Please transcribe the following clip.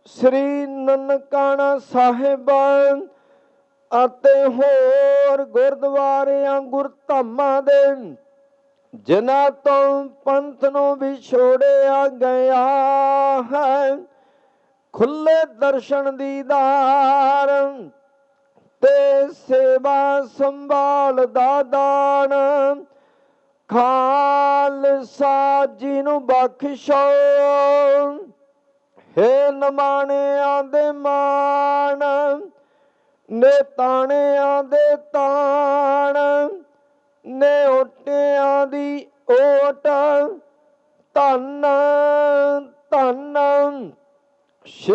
ਸ੍ਰੀ ਨਨਕਾਣਾ ਸਾਹਿਬ ਅਤੇ ਹੋਰ ਗੁਰਦੁਆਰਿਆਂ ਗੁਰਧਾਮਾਂ ਦੇ ਜਿਨ੍ਹਾਂ ਤੋਂ ਪੰਥ ਨੂੰ ਵਿਛੋੜਿਆ ਗਿਆ ਹੈ, ਖੁੱਲੇ ਦਰਸ਼ਨ ਦੀਦਾਰ ਤੇ ਸੇਵਾ ਸੰਭਾਲ ਦਾ ਦਾਨ ਖਾਲਸਾ ਜੀ ਨੂੰ ਬਖਸ਼ੋ। ਹੇ ਨਮਾਣਿਆਂ ਦੇ ਮਾਣ, ਨੇ ਤਾਣਿਆਂ ਦੇ ਤਾਣ, ਨੇ ਓਟਿਆਂ ਦੀ ਓਟ, ਧੰਨ ਧੰਨ